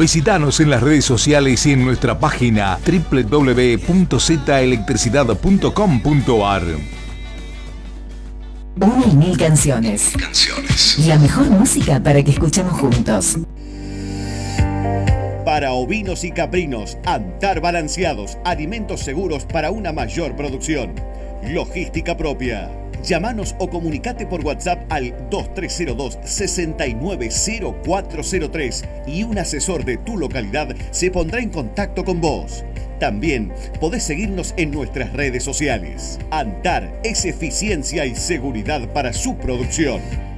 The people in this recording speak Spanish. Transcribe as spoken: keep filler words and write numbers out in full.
Visítanos en las redes sociales y en nuestra página doble u doble u doble u punto z electricidad punto com punto a r. Una y mil canciones. Canciones. La mejor música para que escuchemos juntos. Para ovinos y caprinos, Antar Balanceados, alimentos seguros para una mayor producción. Logística propia. Llámanos o comunicate por WhatsApp al dos tres cero dos, seis nueve cero cuatro cero tres y un asesor de tu localidad se pondrá en contacto con vos. También podés seguirnos en nuestras redes sociales. Antar es eficiencia y seguridad para su producción.